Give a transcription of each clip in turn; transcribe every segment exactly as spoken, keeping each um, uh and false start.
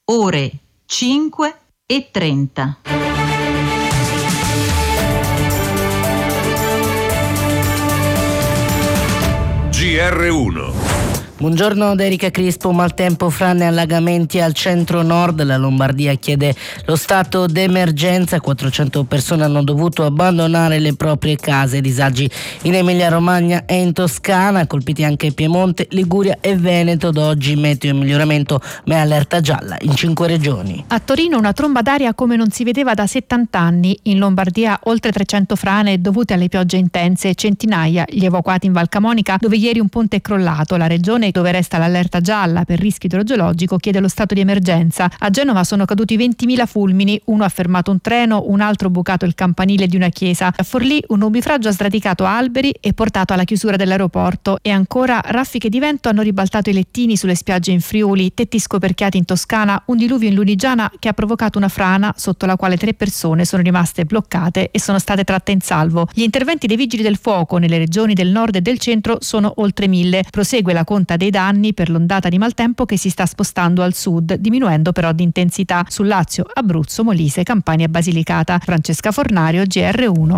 ore cinque e trenta. G R uno. Buongiorno da Erika Crispo. Maltempo, frane e allagamenti al centro-nord. La Lombardia chiede lo stato d'emergenza. quattrocento persone hanno dovuto abbandonare le proprie case. Disagi in Emilia-Romagna e in Toscana, colpiti anche Piemonte, Liguria e Veneto. Da oggi meteo in miglioramento, ma è allerta gialla in cinque regioni. A Torino una tromba d'aria come non si vedeva da settanta anni. In Lombardia oltre trecento frane dovute alle piogge intense, centinaia gli evacuati in Val Camonica, dove ieri un ponte è crollato. La regione, dove resta l'allerta gialla per rischio idrogeologico, chiede lo stato di emergenza. A Genova sono caduti ventimila fulmini, uno ha fermato un treno, un altro bucato il campanile di una chiesa. A Forlì un nubifragio ha sradicato alberi e portato alla chiusura dell'aeroporto. E ancora raffiche di vento hanno ribaltato i lettini sulle spiagge in Friuli, tetti scoperchiati in Toscana, un diluvio in Lunigiana che ha provocato una frana sotto la quale tre persone sono rimaste bloccate e sono state tratte in salvo. Gli interventi dei vigili del fuoco nelle regioni del nord e del centro sono oltre mille. Prosegue la conta dei danni per l'ondata di maltempo che si sta spostando al sud, diminuendo però di intensità. Sul Lazio, Abruzzo, Molise, Campania e Basilicata. Francesca Fornario, G R uno.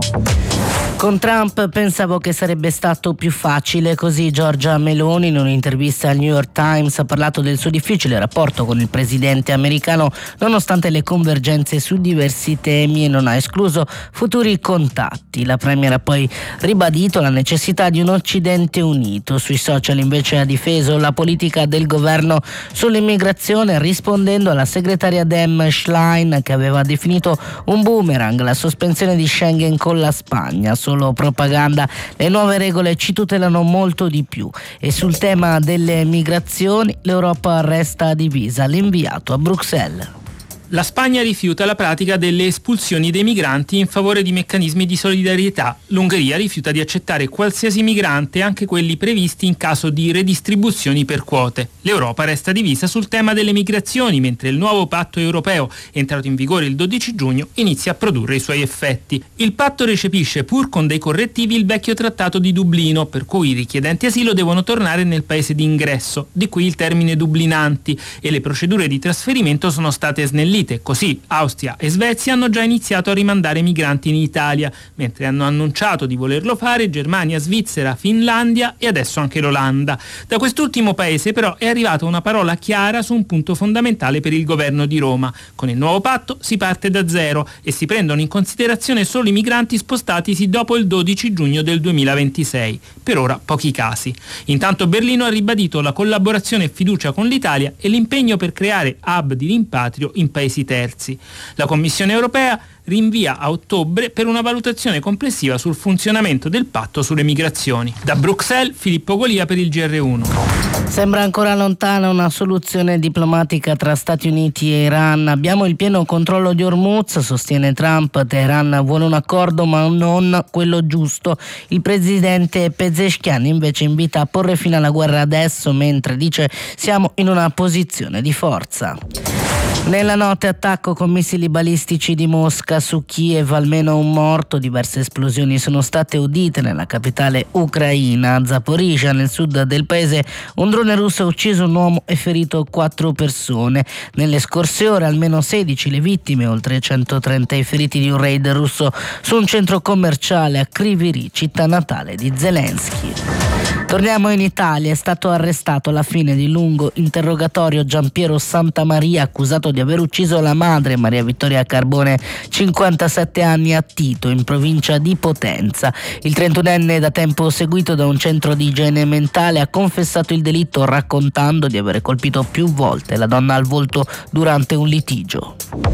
Con Trump pensavo che sarebbe stato più facile, così Giorgia Meloni in un'intervista al New York Times ha parlato del suo difficile rapporto con il presidente americano nonostante le convergenze su diversi temi e non ha escluso futuri contatti. La premier ha poi ribadito la necessità di un Occidente unito. Sui social invece ha difeso la politica del governo sull'immigrazione, rispondendo alla segretaria Dem Schlein che aveva definito un boomerang la sospensione di Schengen con la Spagna. Solo propaganda, le nuove regole ci tutelano molto di più. E sul tema delle migrazioni l'Europa resta divisa. L'inviato a Bruxelles. La Spagna rifiuta la pratica delle espulsioni dei migranti in favore di meccanismi di solidarietà. L'Ungheria rifiuta di accettare qualsiasi migrante, anche quelli previsti in caso di redistribuzioni per quote. L'Europa resta divisa sul tema delle migrazioni, mentre il nuovo patto europeo, entrato in vigore il dodici giugno, inizia a produrre i suoi effetti. Il patto recepisce, pur con dei correttivi, il vecchio trattato di Dublino, per cui i richiedenti asilo devono tornare nel paese di ingresso, di qui il termine dublinanti, e le procedure di trasferimento sono state snellite. Così Austria e Svezia hanno già iniziato a rimandare migranti in Italia, mentre hanno annunciato di volerlo fare Germania, Svizzera, Finlandia e adesso anche l'Olanda. Da quest'ultimo paese però è arrivata una parola chiara su un punto fondamentale per il governo di Roma. Con il nuovo patto si parte da zero e si prendono in considerazione solo i migranti spostatisi dopo il dodici giugno del duemilaventisei. Per ora pochi casi. Intanto Berlino ha ribadito la collaborazione e fiducia con l'Italia e l'impegno per creare hub di rimpatrio in paesi terzi. La Commissione europea rinvia a ottobre per una valutazione complessiva sul funzionamento del patto sulle migrazioni. Da Bruxelles, Filippo Golia per il G R uno. Sembra ancora lontana una soluzione diplomatica tra Stati Uniti e Iran. Abbiamo il pieno controllo di Hormuz, sostiene Trump. Teheran vuole un accordo ma non quello giusto. Il presidente Pezeshkian invece invita a porre fine alla guerra adesso, mentre dice siamo in una posizione di forza. Nella notte attacco con missili balistici di Mosca su Kiev, almeno un morto, diverse esplosioni sono state udite nella capitale ucraina. A Zaporizhzhia, nel sud del paese, un drone russo ha ucciso un uomo e ferito quattro persone. Nelle scorse ore almeno sedici le vittime, oltre centotrenta i feriti di un raid russo su un centro commerciale a Kryvyi Rih, città natale di Zelensky. Torniamo in Italia. È stato arrestato alla fine di lungo interrogatorio Giampiero Santamaria, accusato di aver ucciso la madre, Maria Vittoria Carbone, cinquantasette anni, a Tito, in provincia di Potenza. Il trentunenne, da tempo seguito da un centro di igiene mentale, ha confessato il delitto raccontando di aver colpito più volte la donna al volto durante un litigio.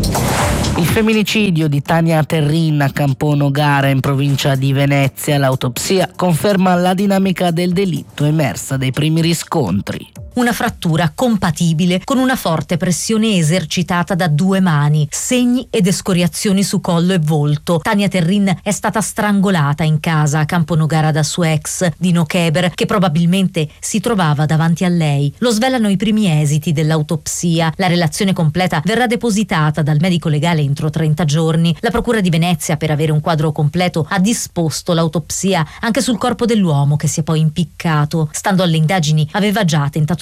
Il femminicidio di Tania Terrin a Camponogara, in provincia di Venezia. L'autopsia conferma la dinamica del delitto emersa dai primi riscontri. Una frattura compatibile con una forte pressione esercitata da due mani, segni ed escoriazioni su collo e volto. Tania Terrin è stata strangolata in casa a Camponogara da suo ex, Dino Keber, che probabilmente si trovava davanti a lei. Lo svelano i primi esiti dell'autopsia. La relazione completa verrà depositata dal medico legale entro trenta giorni. La Procura di Venezia, per avere un quadro completo, ha disposto l'autopsia anche sul corpo dell'uomo, che si è poi impiccato. Stando alle indagini, aveva già tentato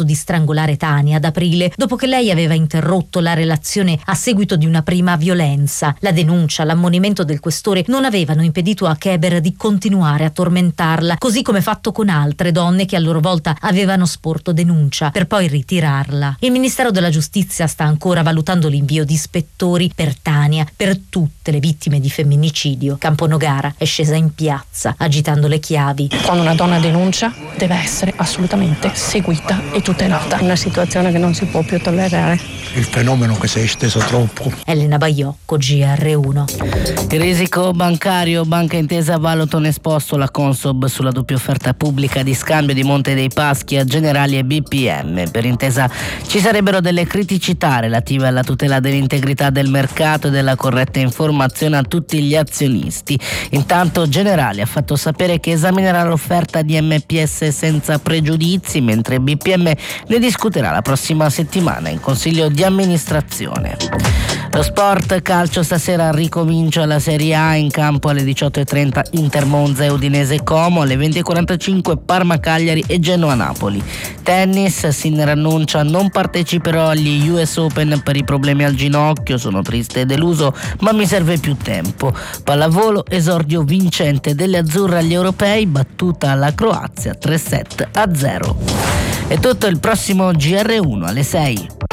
tentato di strangolare Tania ad aprile, dopo che lei aveva interrotto la relazione a seguito di una prima violenza. La denuncia, l'ammonimento del questore non avevano impedito a Keber di continuare a tormentarla, così come fatto con altre donne che a loro volta avevano sporto denuncia, per poi ritirarla. Il Ministero della Giustizia sta ancora valutando l'invio di ispettori per Tania, per tutte le vittime di femminicidio. Camponogara è scesa in piazza agitando le chiavi. Quando una donna denuncia deve essere assolutamente seguita e tutelata. Una situazione che non si può più tollerare. Il fenomeno che si è esteso troppo. Elena Baiocco, G R uno. Il risico bancario, Banca Intesa valuta un esposto la Consob sulla doppia offerta pubblica di scambio di Monte dei Paschi a Generali e B P M. Per Intesa ci sarebbero delle criticità relative alla tutela dell'integrità del mercato e della corretta informazione a tutti gli azionisti. Intanto Generali ha fatto sapere che esaminerà l'offerta di M P S senza pregiudizi, mentre B P M ne discuterà la prossima settimana in Consiglio di amministrazione. Lo sport calcio, stasera ricomincia la Serie A, in campo alle diciotto e trenta Inter Monza e Udinese Como, alle venti e quarantacinque Parma Cagliari e Genoa Napoli. Tennis, Sinner annuncia: non parteciperò agli U S Open per i problemi al ginocchio, sono triste e deluso ma mi serve più tempo. Pallavolo, esordio vincente delle azzurre agli europei, battuta la Croazia tre sette a zero. È tutto, il prossimo G R uno alle sei.